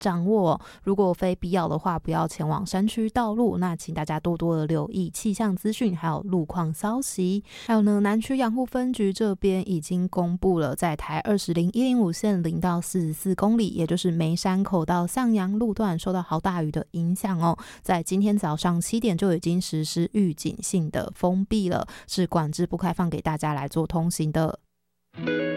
掌握如果非必要的话，不要前往山区道路。那请大家多多的留意气象资讯，还有路况消息。还有呢，南区养护分局这边已经公布了，在台200105线0到44公里，也就是梅山口到向阳路段受到豪大雨的影响哦，在今天早上7点就已经实施预警性的封闭了，是管制不开放给大家来做通行的。